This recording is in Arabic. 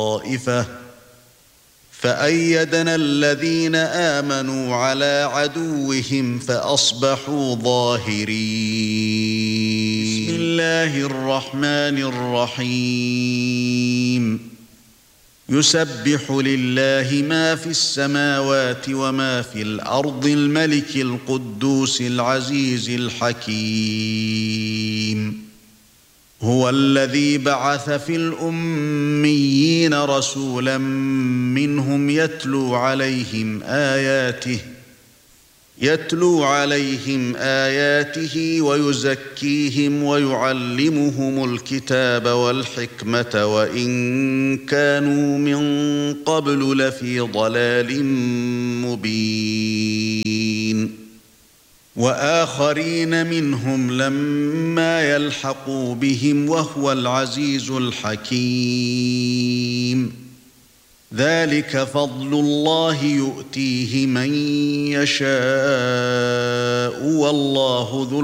طائفة فأيدنا الذين آمنوا على عدوهم فأصبحوا ظاهرين. بسم الله الرحمن الرحيم. يسبح لله ما في السماوات وما في الأرض الملك القدوس العزيز الحكيم. هو الذي بعث في الأميين رسولا منهم يتلو عليهم آياته ويزكيهم ويعلمهم الكتاب والحكمة وإن كانوا من قبل لفي ضلال مبين. وآخرين منهم لما يلحقوا بهم وهو العزيز الحكيم. ذلك فضل الله يؤتيه من يشاء والله ذو